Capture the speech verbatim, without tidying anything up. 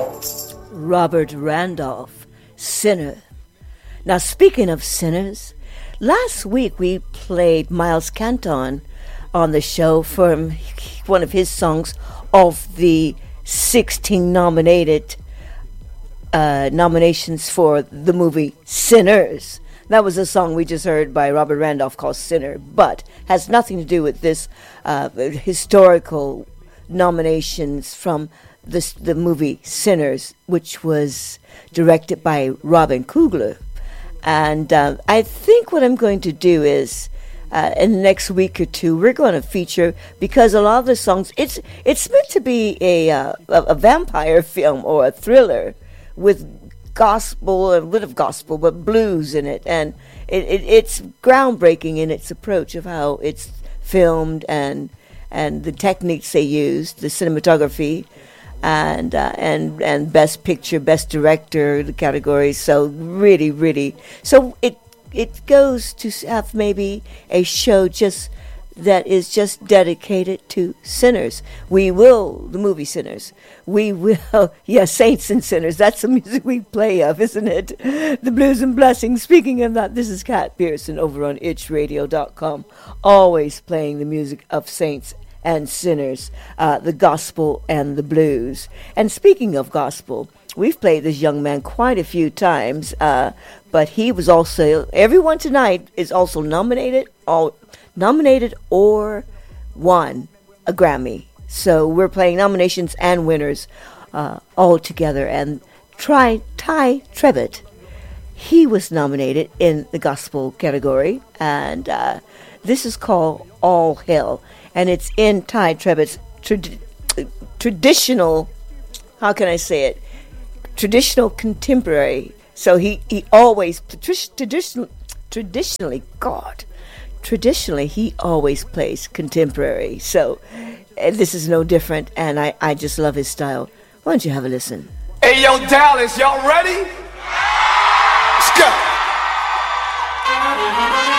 Robert Randolph, Sinner. Now, speaking of sinners, last week we played Miles Canton on the show from one of his songs of the sixteen nominated uh, nominations for the movie Sinners. That was a song we just heard by Robert Randolph called Sinner, but has nothing to do with this uh, historical nominations from this, the movie Sinners, which was directed by Robin Coogler. And uh, I think what I'm going to do is, uh, in the next week or two, we're going to feature, because a lot of the songs, it's it's meant to be a uh, a, a vampire film or a thriller with gospel, a bit of gospel, but blues in it. And it, it it's groundbreaking in its approach of how it's filmed and and the techniques they used, the cinematography, and uh, and and best picture, best director, the categories. So really, really, so it it goes to have maybe a show just that is just dedicated to sinners. We will, the movie Sinners. We will, yeah, saints and sinners. That's the music we play of, isn't it? The blues and blessings. Speaking of that, this is Kat Pearson over on itch radio dot com, always playing the music of saints and sinners, uh, the gospel and the blues. And speaking of gospel, we've played this young man quite a few times, uh, but he was also, everyone tonight is also nominated, all nominated or won a Grammy. So we're playing nominations and winners uh, all together. And Ty, Ty Trevitt, he was nominated in the gospel category, and uh, this is called All Hell. And it's in Ty Trevitt's trad- traditional, how can I say it, traditional contemporary. So he, he always, traditional, traditionally, God, traditionally he always plays contemporary. So uh, this is no different, and I, I just love his style. Why don't you have a listen? Hey, yo, Dallas, y'all ready? Let's go.